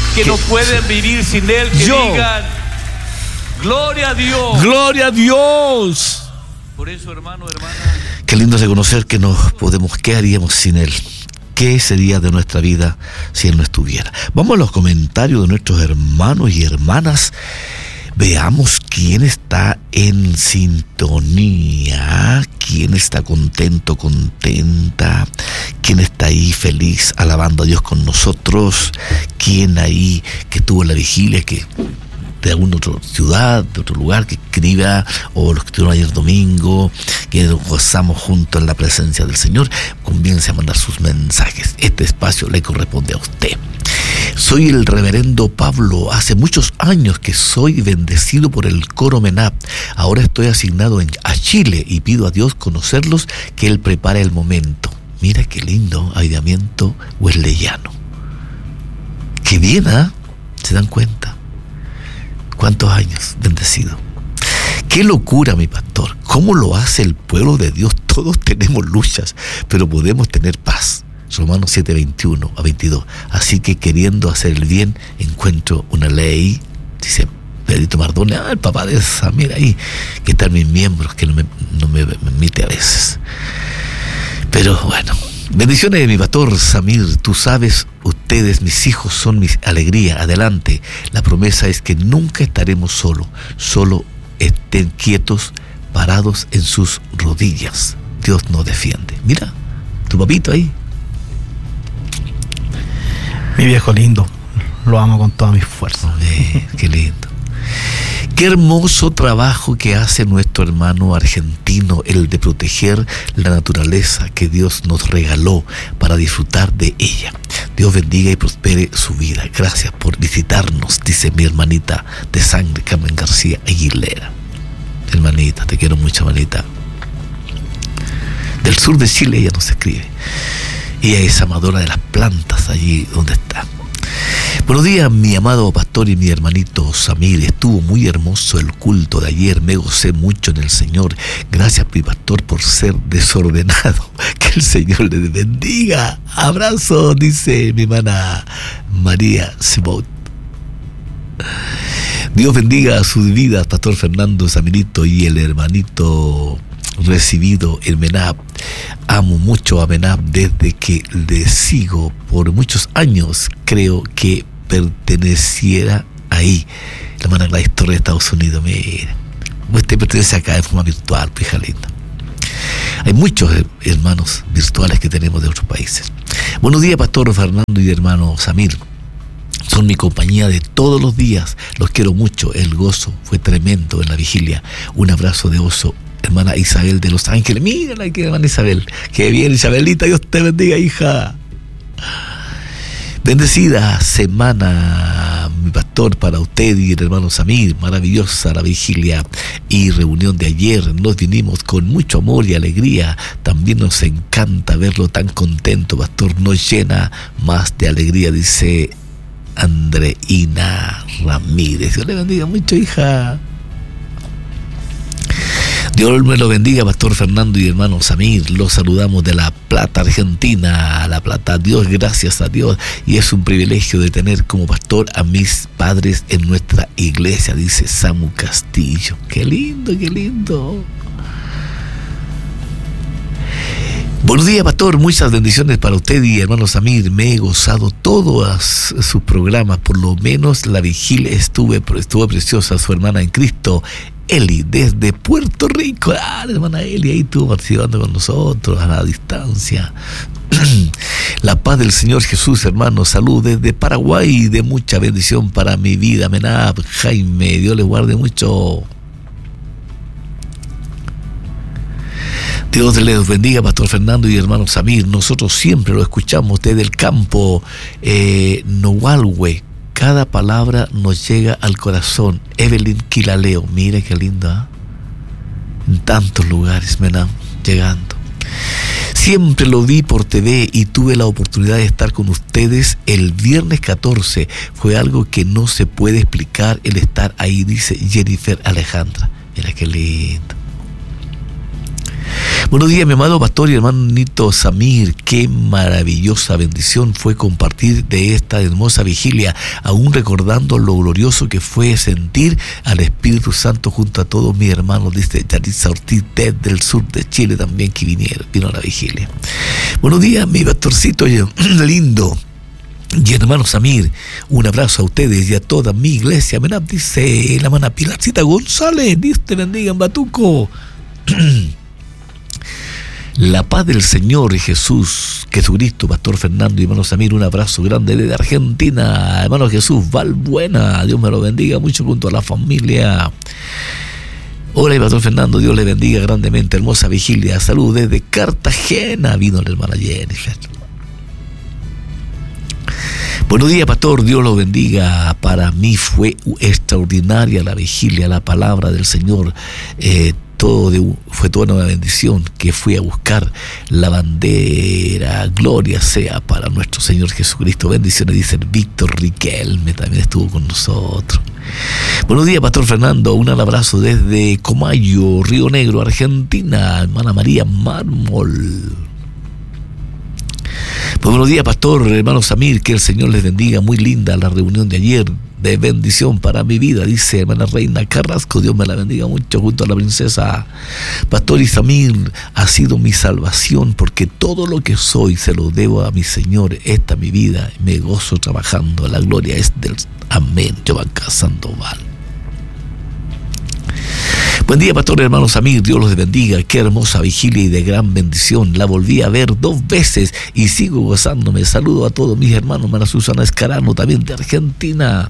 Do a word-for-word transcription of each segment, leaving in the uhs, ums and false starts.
que, que no pueden vivir sin Él, que yo, digan, gloria a Dios. Gloria a Dios. Por eso, hermano, hermana, qué lindo reconocer que no podemos, ¿qué haríamos sin Él? ¿Qué sería de nuestra vida si Él no estuviera? Vamos a los comentarios de nuestros hermanos y hermanas. Veamos quién está en sintonía, quién está contento, contenta, quién está ahí feliz, alabando a Dios con nosotros, quién ahí que tuvo la vigilia, que de alguna otra ciudad, de otro lugar, que escriba, o los que estuvieron ayer domingo, que nos gozamos juntos en la presencia del Señor. Comience a mandar sus mensajes. Este espacio le corresponde a usted. Soy el reverendo Pablo. Hace muchos años que soy bendecido por el coro MENAP. Ahora estoy asignado en, a Chile y pido a Dios conocerlos, que Él prepare el momento. Mira qué lindo avivamiento wesleyano. Qué bien, ¿ah? ¿eh? ¿Se dan cuenta? ¿Cuántos años bendecido? ¡Qué locura, mi pastor! ¿Cómo lo hace el pueblo de Dios? Todos tenemos luchas, pero podemos tener paz. Romanos siete, veintiuno a veintidós. Así que queriendo hacer el bien, encuentro una ley, dice Pedrito Mardone, ah, el papá de esa, mira ahí, que están mis miembros, que no me, no me permite a veces. Pero bueno, bendiciones de mi pastor Samir. Tú sabes, ustedes, mis hijos, son mi alegría. Adelante. La promesa es que nunca estaremos solos. Solo estén quietos, parados en sus rodillas. Dios nos defiende. Mira, tu papito ahí. Mi viejo lindo, lo amo con todas mis fuerzas. Eh, qué lindo. Qué hermoso trabajo que hace nuestro hermano argentino, el de proteger la naturaleza que Dios nos regaló para disfrutar de ella. Dios bendiga y prospere su vida. Gracias por visitarnos, dice mi hermanita de sangre, Carmen García Aguilera. Hermanita, te quiero mucho, hermanita. Del sur de Chile ella nos escribe. Ella es amadora de las plantas allí donde está. Buenos días, mi amado pastor y mi hermanito Samir. Estuvo muy hermoso el culto de ayer. Me gocé mucho en el Señor. Gracias, mi pastor, por ser desordenado. Que el Señor le bendiga. Abrazo, dice mi hermana María Sebot. Dios bendiga a sus vidas, pastor Fernando Samirito y el hermanito recibido en MENAP. Amo mucho a MENAP desde que le sigo por muchos años. Creo que perteneciera ahí. La hermana Gladys Torres de Estados Unidos. Mira, usted pertenece acá de forma virtual, hija linda. Hay muchos hermanos virtuales que tenemos de otros países. Buenos días, pastor Fernando y hermano Samir. Son mi compañía de todos los días. Los quiero mucho. El gozo fue tremendo en la vigilia. Un abrazo de oso. Hermana Isabel de Los Ángeles. Mírala que hermana Isabel. Qué bien, Isabelita. Dios te bendiga, hija. Bendecida semana, mi pastor, para usted y el hermano Samir. Maravillosa la vigilia y reunión de ayer. Nos vinimos con mucho amor y alegría. También nos encanta verlo tan contento, pastor. Nos llena más de alegría, dice Andreina Ramírez. Dios le bendiga mucho, hija. Dios me lo bendiga, pastor Fernando y hermano Samir. Los saludamos de La Plata, Argentina. La Plata, Dios, gracias a Dios. Y es un privilegio de tener como pastor a mis padres en nuestra iglesia, dice Samu Castillo. Qué lindo, qué lindo. Buenos días, pastor. Muchas bendiciones para usted y hermano Samir. Me he gozado todos sus programas. Por lo menos la vigilia estuve, estuvo preciosa. Su hermana en Cristo, Eli, desde Puerto Rico. Ah, la hermana Eli ahí estuvo participando con nosotros a la distancia. La paz del Señor Jesús, hermano. Salud desde Paraguay. De mucha bendición para mi vida. Menab, Jaime, Dios le guarde mucho. Dios les bendiga, pastor Fernando y hermano Samir. Nosotros siempre lo escuchamos desde el campo eh, Nohualhue. Cada palabra nos llega al corazón. Evelyn Quilaleo, mire qué linda. En tantos lugares, Menam, llegando. Siempre lo vi por T V y tuve la oportunidad de estar con ustedes el viernes catorce. Fue algo que no se puede explicar el estar ahí, dice Jennifer Alejandra. Mira qué lindo. Buenos días, mi amado pastor y hermanito Samir. Qué maravillosa bendición fue compartir de esta hermosa vigilia, aún recordando lo glorioso que fue sentir al Espíritu Santo junto a todos mis hermanos, dice Yaritza Ortiz desde el sur de Chile también, que vinieron, vino a la vigilia. Buenos días, mi pastorcito lindo y hermano Samir, un abrazo a ustedes y a toda mi iglesia. Menab, dice la hermana Pilarcita González, Dios te bendiga en Batuco. La paz del Señor Jesús, Jesucristo, Pastor Fernando y hermano Samir, un abrazo grande desde Argentina. Hermano Jesús Valbuena, Dios me lo bendiga mucho junto a la familia. Hola, y Pastor Fernando, Dios le bendiga grandemente. Hermosa vigilia, salud desde Cartagena. Vino la hermana Jennifer. Buenos días, pastor, Dios lo bendiga. Para mí fue extraordinaria la vigilia, la palabra del Señor. Eh, todo de, fue toda una bendición que fui a buscar la bandera. Gloria sea para nuestro Señor Jesucristo. Bendiciones, dice Víctor Riquelme, también estuvo con nosotros. Buenos días, Pastor Fernando, un abrazo desde Comayo, Río Negro, Argentina. Hermana María Mármol. Pues buenos días, pastor, hermano Samir, que el Señor les bendiga. Muy linda la reunión de ayer, de bendición para mi vida, dice hermana Reina Carrasco. Dios me la bendiga mucho junto a la princesa. Pastor y Samir, ha sido mi salvación, porque todo lo que soy se lo debo a mi Señor. Esta mi vida, me gozo trabajando, la gloria es del amén. Giovanca Sandoval. Buen día, pastor, hermano Samir, Dios los bendiga. Qué hermosa vigilia y de gran bendición. La volví a ver dos veces y sigo gozándome. Saludo a todos mis hermanos. Hermana Susana Escarano, también de Argentina.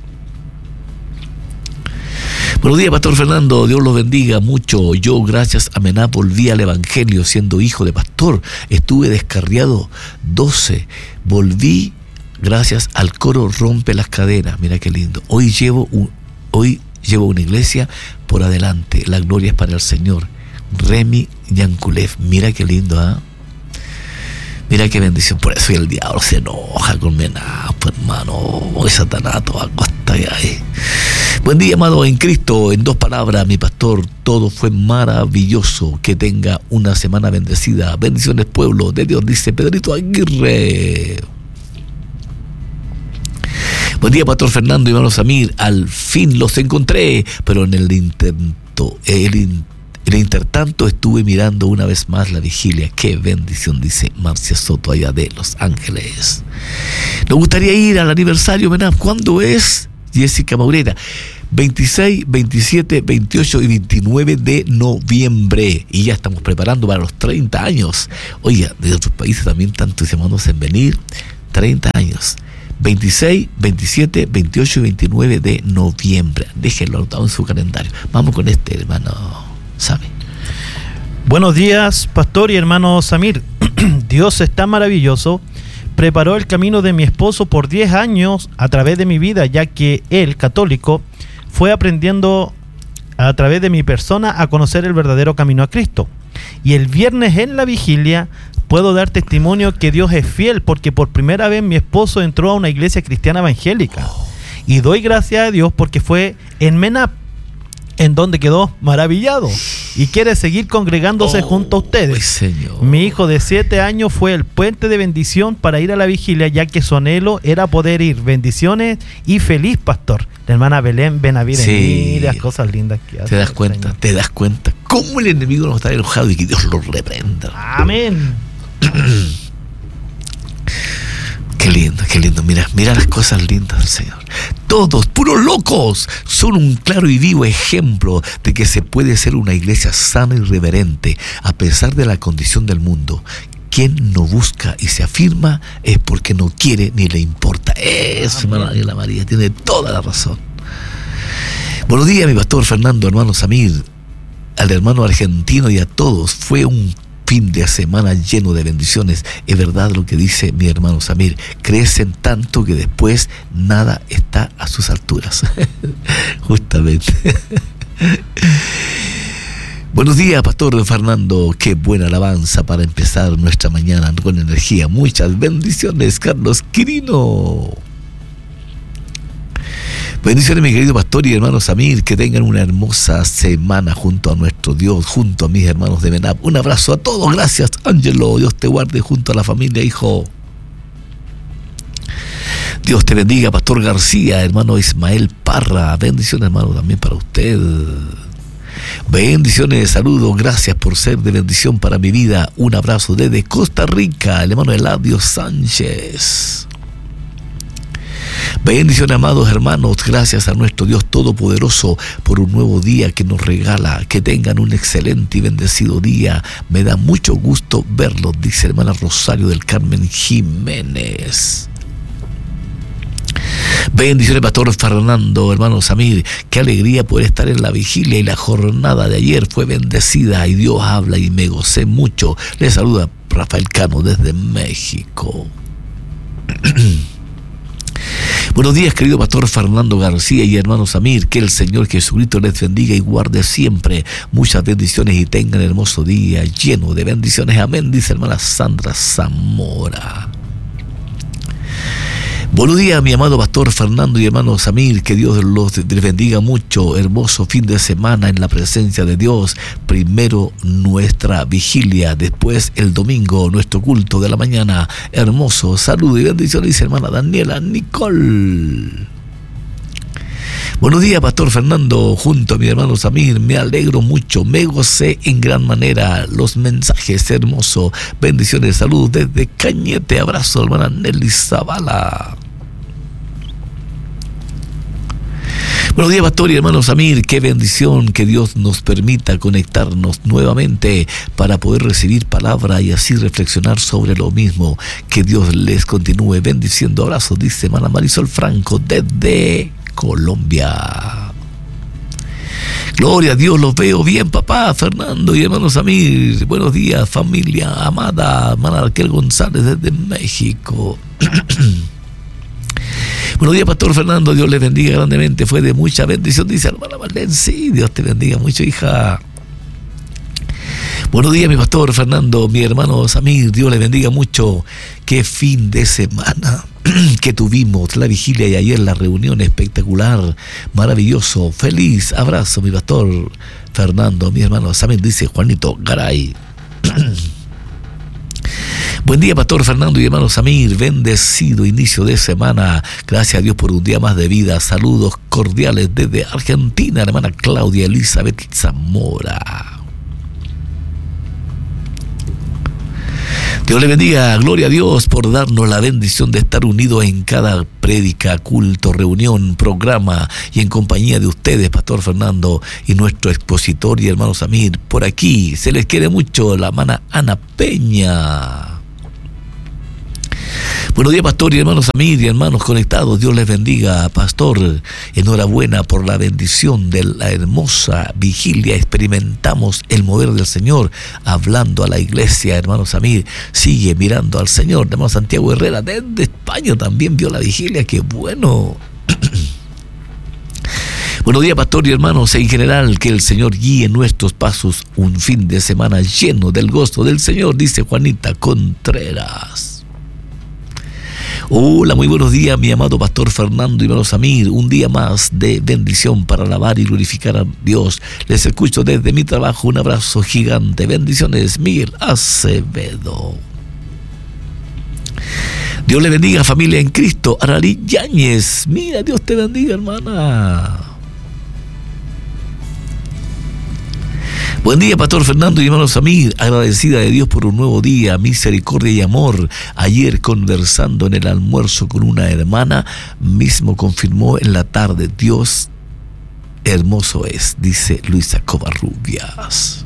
Buenos días, pastor Fernando, Dios los bendiga mucho. Yo, gracias a Mená, volví al Evangelio siendo hijo de pastor. Estuve descarriado doce. Volví gracias al coro Rompe las Cadenas. Mira qué lindo. Hoy llevo un, hoy llevo una iglesia por adelante. La gloria es para el Señor. Remy Yankulev. Mira qué lindo, ¿ah? ¿eh? Mira qué bendición. Por eso el diablo se enoja con Mená, pues, hermano. Hoy Satanás toda costa ahí. Buen día, amado en Cristo. En dos palabras, mi pastor, todo fue maravilloso. Que tenga una semana bendecida. Bendiciones, pueblo de Dios, dice Pedrito Aguirre. Buen día, pastor Fernando y hermano Samir. Al fin los encontré, pero en el intento, el, in, el intertanto estuve mirando una vez más la vigilia. Qué bendición, dice Marcia Soto, allá de Los Ángeles. Nos gustaría ir al aniversario, ¿verdad? ¿Cuándo es? Jessica Maurera. veintiséis, veintisiete, veintiocho y veintinueve de noviembre. Y ya estamos preparando para los treinta años. Oiga, de otros países también están entusiasmados en venir. treinta años. veintiséis, veintisiete, veintiocho y veintinueve de noviembre. Déjenlo anotado en su calendario. Vamos con este, hermano Samir. Buenos días, pastor y hermano Samir. Dios está maravilloso. Preparó el camino de mi esposo por diez años a través de mi vida, ya que él, católico, fue aprendiendo a través de mi persona a conocer el verdadero camino a Cristo. Y el viernes en la vigilia puedo dar testimonio que Dios es fiel, porque por primera vez mi esposo entró a una iglesia cristiana evangélica. Y doy gracias a Dios porque fue en Menap, en donde quedó maravillado y quiere seguir congregándose oh, junto a ustedes. Señor. Mi hijo de siete años fue el puente de bendición para ir a la vigilia, ya que su anhelo era poder ir. Bendiciones y feliz, pastor. La hermana Belén Benavides. Sí. Mira las cosas lindas que hace. Te das cuenta, Señor. te das cuenta cómo el enemigo no está enojado y que Dios lo reprenda. Amén. Qué lindo, qué lindo. Mira, mira las cosas lindas del Señor. Todos, puros locos, son un claro y vivo ejemplo de que se puede ser una iglesia sana y reverente a pesar de la condición del mundo. Quien no busca y se afirma es porque no quiere ni le importa. Eso, hermana Ángela María, tiene toda la razón. Buenos días, mi pastor Fernando, hermano Samir, al hermano argentino y a todos. Fue un fin de semana lleno de bendiciones. Es verdad lo que dice mi hermano Samir. Crecen tanto que después nada está a sus alturas. Justamente. Buenos días, pastor Fernando. Qué buena alabanza para empezar nuestra mañana con energía. Muchas bendiciones, Carlos Quirino. Bendiciones, mi querido pastor y hermanos Samir, que tengan una hermosa semana junto a nuestro Dios, junto a mis hermanos de Menab. Un abrazo a todos, gracias, Ángelo, Dios te guarde junto a la familia, hijo. Dios te bendiga, Pastor García, hermano Ismael Parra, bendiciones, hermano, también para usted. Bendiciones, saludos, gracias por ser de bendición para mi vida. Un abrazo desde Costa Rica, el hermano Eladio Sánchez. Bendiciones, amados hermanos, gracias a nuestro Dios Todopoderoso por un nuevo día que nos regala. Que tengan un excelente y bendecido día. Me da mucho gusto verlos, dice hermana Rosario del Carmen Jiménez. Bendiciones, Pastor Fernando, hermano Samir, qué alegría poder estar en la vigilia y la jornada de ayer fue bendecida y Dios habla y me gocé mucho. Le saluda Rafael Cano desde México. Buenos días, querido Pastor Fernando García y hermano Samir, que el Señor Jesucristo les bendiga y guarde siempre. Muchas bendiciones y tengan hermoso día lleno de bendiciones. Amén, dice hermana Sandra Zamora. Buenos días, mi amado Pastor Fernando y hermano Samir, que Dios los bendiga mucho. Hermoso fin de semana en la presencia de Dios. Primero nuestra vigilia, después el domingo nuestro culto de la mañana. Hermoso, saludo y bendiciones, dice hermana Daniela Nicole. Buenos días, Pastor Fernando, junto a mi hermano Samir, me alegro mucho, me gocé en gran manera, los mensajes hermosos, bendiciones, saludos desde Cañete, abrazo, hermana Nelly Zavala. Buenos días, Pastor y hermano Samir, qué bendición que Dios nos permita conectarnos nuevamente para poder recibir palabra y así reflexionar sobre lo mismo. Que Dios les continúe bendiciendo, abrazos, dice hermana Marisol Franco desde Colombia. Gloria a Dios, los veo bien, papá Fernando y hermano Samir. Buenos días, familia amada, hermana Raquel González desde México. Buenos días, Pastor Fernando, Dios les bendiga grandemente, fue de mucha bendición, dice hermana Valencia. Sí, Dios te bendiga mucho, hija. Buenos días, mi Pastor Fernando, mi hermano Samir, Dios les bendiga mucho. Qué fin de semana que tuvimos, la vigilia y ayer la reunión espectacular, maravilloso, feliz abrazo, mi Pastor Fernando, mi hermano Samir, dice Juanito Garay. Buen día, Pastor Fernando y hermano Samir, bendecido inicio de semana, gracias a Dios por un día más de vida, saludos cordiales desde Argentina, hermana Claudia Elizabeth Zamora. Dios le bendiga, gloria a Dios por darnos la bendición de estar unidos en cada prédica, culto, reunión, programa y en compañía de ustedes, Pastor Fernando y nuestro expositor y hermano Samir. Por aquí se les quiere mucho, la hermana Ana Peña. Buenos días, Pastor y hermanos Samir y hermanos conectados, Dios les bendiga, Pastor, enhorabuena por la bendición de la hermosa vigilia, experimentamos el mover del Señor, hablando a la iglesia, hermano Samir, sigue mirando al Señor, hermano Santiago Herrera desde España también vio la vigilia, qué bueno. Buenos días, Pastor y hermanos, en general, que el Señor guíe nuestros pasos, un fin de semana lleno del gozo del Señor, dice Juanita Contreras. Hola, muy buenos días, mi amado Pastor Fernando y hermano Samir. Un día más de bendición para alabar y glorificar a Dios. Les escucho desde mi trabajo. Un abrazo gigante. Bendiciones, Miguel Acevedo. Dios le bendiga, familia en Cristo. Aralí Yáñez. Mira, Dios te bendiga, hermana. Buen día, Pastor Fernando y hermano Samir, agradecida de Dios por un nuevo día, misericordia y amor. Ayer conversando en el almuerzo con una hermana, mismo confirmó en la tarde, Dios hermoso es, dice Luisa Covarrubias.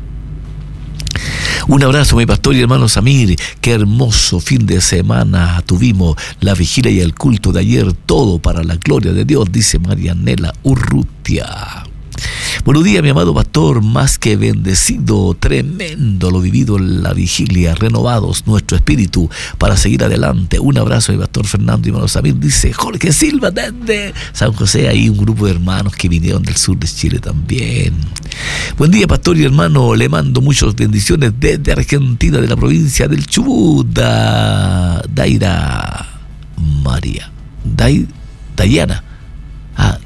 Un abrazo, mi pastor y hermano Samir, qué hermoso fin de semana tuvimos, la vigilia y el culto de ayer, todo para la gloria de Dios, dice Marianela Urrutia. Buenos días, mi amado pastor, más que bendecido, tremendo lo vivido en la vigilia, renovados nuestro espíritu para seguir adelante. Un abrazo, mi pastor Fernando y hermano Samir, dice Jorge Silva desde San José, ahí un grupo de hermanos que vinieron del sur de Chile también. Buen día, pastor y hermano, le mando muchas bendiciones desde Argentina, de la provincia del Chubut, da, Daira María, Day, Dayana, ah,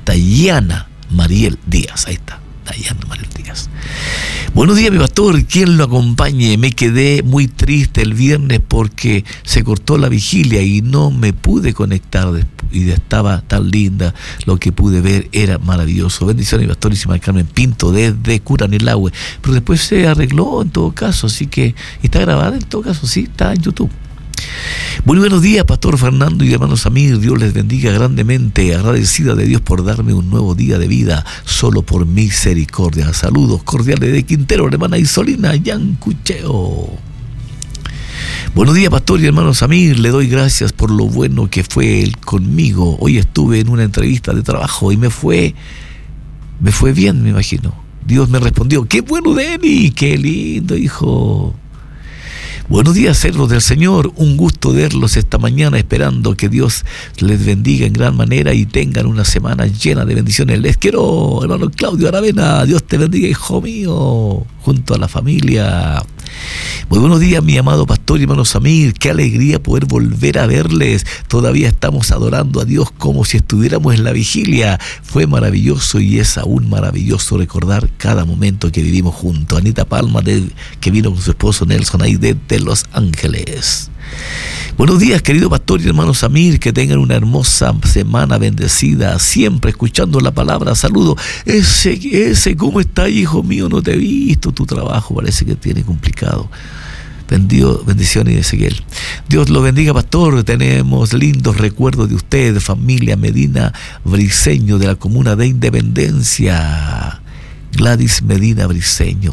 Dayana Mariel Díaz. Ahí está, Dayana Mariel Díaz. Buenos días, mi pastor, ¿quién lo acompañe? Me quedé muy triste el viernes porque se cortó la vigilia y no me pude conectar y estaba tan linda, lo que pude ver era maravilloso. Bendiciones, mi pastorísima Carmen Pinto desde Curanilahue, pero después se arregló en todo caso, así que está grabada en todo caso, sí, está en YouTube. Muy buenos días, pastor Fernando y hermanos Amir, Dios les bendiga grandemente, agradecida de Dios por darme un nuevo día de vida, solo por misericordia. Saludos cordiales de Quintero, hermana Isolina Yancucheo. Buenos días, pastor y hermanos Amir, le doy gracias por lo bueno que fue él conmigo. Hoy estuve en una entrevista de trabajo y me fue, me fue bien, me imagino. Dios me respondió, qué bueno, Denny, qué lindo, hijo. Buenos días, servos del Señor, un gusto verlos esta mañana, esperando que Dios les bendiga en gran manera y tengan una semana llena de bendiciones. Les quiero, hermano Claudio Aravena, Dios te bendiga, hijo mío, junto a la familia. Muy buenos días, mi amado pastor y hermano Samir, qué alegría poder volver a verles. Todavía estamos adorando a Dios como si estuviéramos en la vigilia. Fue maravilloso y es aún maravilloso recordar cada momento que vivimos juntos. Anita Palma, de, que vino con su esposo Nelson ahí desde Los Ángeles. Buenos días, querido pastor y hermano Samir, que tengan una hermosa semana bendecida, siempre escuchando la palabra. Saludo. Ese, ese, ¿cómo está, hijo mío? No te he visto, tu trabajo parece que tiene complicado. Bendigo, bendiciones, Ezequiel. Dios lo bendiga, pastor. Tenemos lindos recuerdos de usted, familia Medina Briceño, de la comuna de Independencia. Gladys Medina Briceño.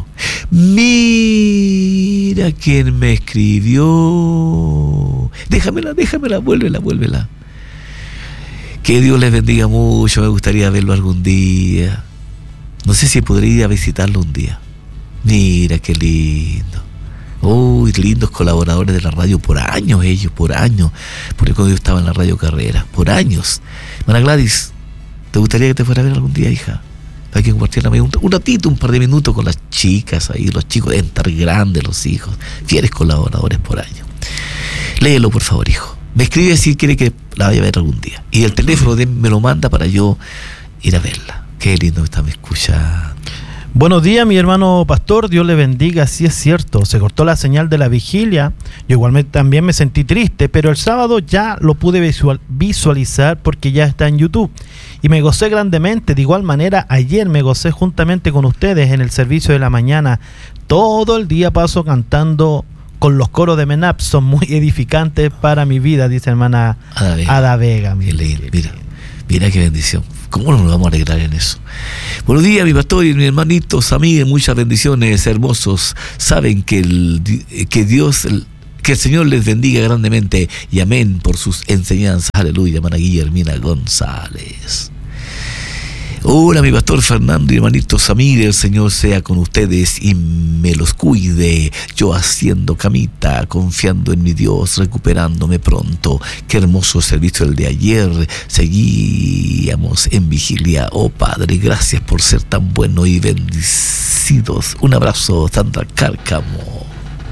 Mira quién me escribió. Déjamela, déjamela, vuélvela, vuélvela. Que Dios les bendiga mucho. Me gustaría verlo algún día. No sé si podría ir a visitarlo un día. Mira qué lindo. Uy, lindos colaboradores de la radio por años, ellos, por años. Porque cuando yo estaba en la Radio Carrera, por años. Hermana Gladys, ¿te gustaría que te fuera a ver algún día, hija? Hay que compartir un, un ratito, un par de minutos con las chicas ahí, los chicos, deben estar grandes los hijos, fieles colaboradores por año. Léelo, por favor, hijo. Me escribe si quiere que la vaya a ver algún día. Y el teléfono de, me lo manda para yo ir a verla. Qué lindo que está me escuchando. Buenos días, mi hermano pastor, Dios le bendiga. Sí, es cierto, se cortó la señal de la vigilia. Yo igualmente también me sentí triste, pero el sábado ya lo pude visual, visualizar porque ya está en YouTube. Y me gocé grandemente. De igual manera, ayer me gocé juntamente con ustedes en el servicio de la mañana. Todo el día paso cantando con los coros de MENAP. Son muy edificantes para mi vida, dice hermana Ada Vega. Ada Vega, qué lindo, mira, mira qué bendición. ¿Cómo nos vamos a alegrar en eso? Buenos días, mi pastor y mi hermanito Samir, muchas bendiciones, hermosos. Saben que, el, que Dios, que el Señor les bendiga grandemente y amén por sus enseñanzas. Aleluya, hermana Guillermina González. Hola, mi pastor Fernando y hermanito Samir, el Señor sea con ustedes y me los cuide. Yo haciendo camita, confiando en mi Dios, recuperándome pronto. Qué hermoso servicio el de ayer. Seguíamos en vigilia. Oh Padre, gracias por ser tan bueno y bendecidos. Un abrazo, Sandra Cárcamo.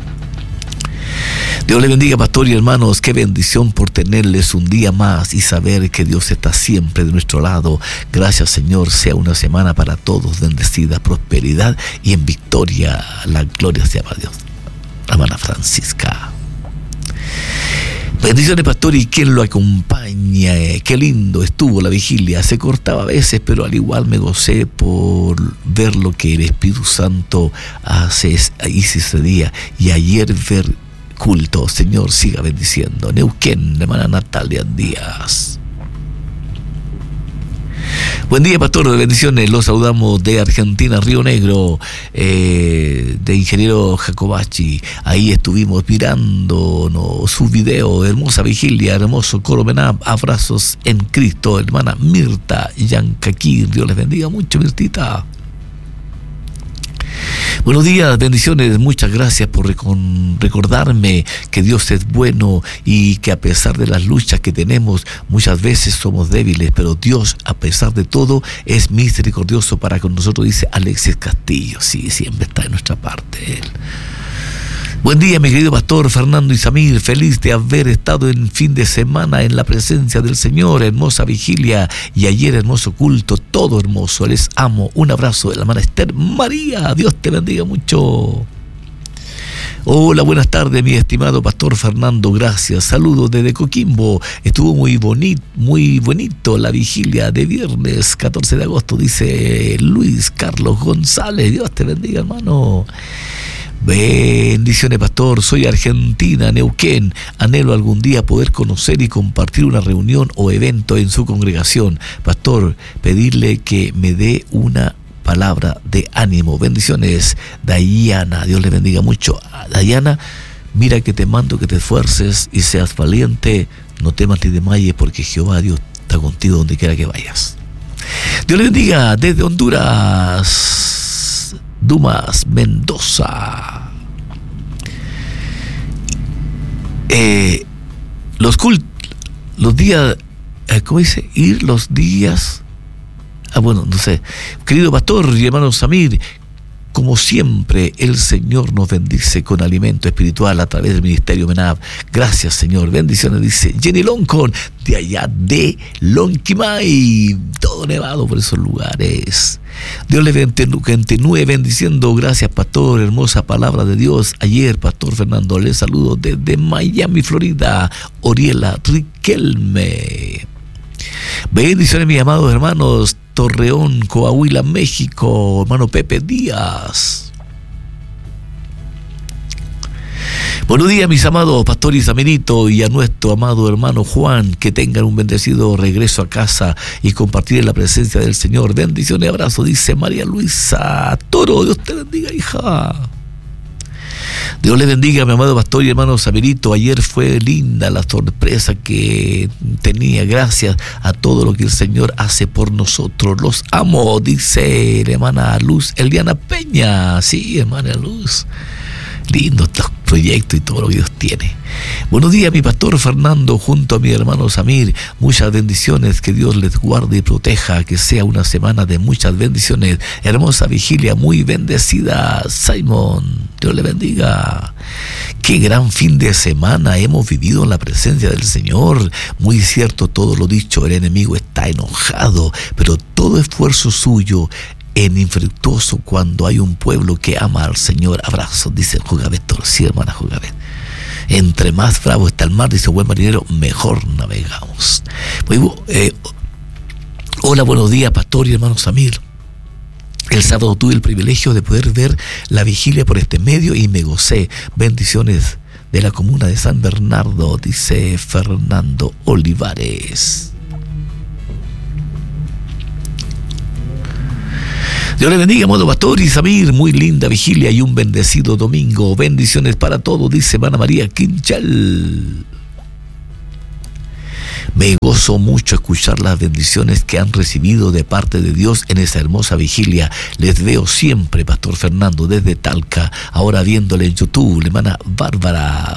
Dios le bendiga, pastor y hermanos, qué bendición por tenerles un día más y saber que Dios está siempre de nuestro lado. Gracias, Señor, sea una semana para todos bendecida, prosperidad y en victoria. La gloria sea para Dios. Hermana Francisca. Bendiciones, pastor, y quien lo acompaña. Qué lindo estuvo la vigilia. Se cortaba a veces, pero al igual me gocé por ver lo que el Espíritu Santo hace, hizo ese día. Y ayer ver culto. Señor, siga bendiciendo. Neuquén, hermana Natalia Díaz. Buen día, pastor, de bendiciones. Los saludamos de Argentina, Río Negro, eh, de ingeniero Jacobachi. Ahí estuvimos mirando no, su video. Hermosa vigilia, hermoso coro Menab. Abrazos en Cristo, hermana Mirta Yancaquín. Dios les bendiga mucho, Mirtita. Buenos días, bendiciones, muchas gracias por recordarme que Dios es bueno y que a pesar de las luchas que tenemos, muchas veces somos débiles, pero Dios, a pesar de todo, es misericordioso para con nosotros, dice Alexis Castillo. Sí, siempre está de nuestra parte Él. Buen día, mi querido pastor Fernando y Samir, feliz de haber estado en fin de semana en la presencia del Señor, hermosa vigilia y ayer hermoso culto, todo hermoso, les amo, un abrazo de la hermana Esther María, Dios te bendiga mucho. Hola, buenas tardes, mi estimado pastor Fernando, gracias, saludos desde Coquimbo, estuvo muy bonito, muy bonito la vigilia de viernes catorce de agosto, dice Luis Carlos González, Dios te bendiga, hermano. Bendiciones, pastor, soy argentina, Neuquén, anhelo algún día poder conocer y compartir una reunión o evento en su congregación, pastor, pedirle que me dé una palabra de ánimo. Bendiciones, Dayana, Dios le bendiga mucho. Dayana, mira que te mando que te esfuerces y seas valiente, no temas ni desmayes, porque Jehová Dios está contigo donde quiera que vayas. Dios le bendiga desde Honduras, Dumas Mendoza. Eh, los cult, los días, eh, ¿cómo dice? Ir los días. Ah, bueno, no sé. Querido pastor y hermano Samir, como siempre, el Señor nos bendice con alimento espiritual a través del ministerio Menab. Gracias, Señor. Bendiciones, dice Jenny Loncon, de allá de Lonquimay. Todo nevado por esos lugares. Dios le continúe bendiciendo. Gracias, pastor. Hermosa palabra de Dios. Ayer, pastor Fernando, le saludo desde Miami, Florida. Oriela Riquelme. Bendiciones, mis amados hermanos. Torreón, Coahuila, México, hermano Pepe Díaz. Buenos días, mis amados pastor y Samirito, y a nuestro amado hermano Juan, que tengan un bendecido regreso a casa y compartir en la presencia del Señor. Bendiciones y abrazo, dice María Luisa Toro. Dios te bendiga, hija. Dios le bendiga, mi amado pastor y hermano Samirito. Ayer fue linda la sorpresa que tenía. Gracias a todo lo que el Señor hace por nosotros. Los amo, dice la hermana Luz Eliana Peña. Sí, hermana Luz. Lindo estos proyectos y todo lo que Dios tiene. Buenos días, mi pastor Fernando, junto a mi hermano Samir. Muchas bendiciones, que Dios les guarde y proteja, que sea una semana de muchas bendiciones. Hermosa vigilia, muy bendecida. Simon, Dios le bendiga. Qué gran fin de semana hemos vivido en la presencia del Señor. Muy cierto todo lo dicho, el enemigo está enojado, pero todo esfuerzo suyo en infructuoso cuando hay un pueblo que ama al Señor. Abrazos, dice Jugabet. Sí, hermana Jugabet. Entre más bravo está el mar, dice buen marinero, mejor navegamos. Eh, hola, buenos días, pastor y hermano Samir. El sábado tuve el privilegio de poder ver la vigilia por este medio y me gocé. Bendiciones de la comuna de San Bernardo, dice Fernando Olivares. Dios le bendiga, amado pastor y Samir. Muy linda vigilia y un bendecido domingo. Bendiciones para todos, dice Ana María Quinchal. Me gozo mucho escuchar las bendiciones que han recibido de parte de Dios en esa hermosa vigilia. Les veo siempre, pastor Fernando, desde Talca. Ahora viéndole en YouTube, la hermana Bárbara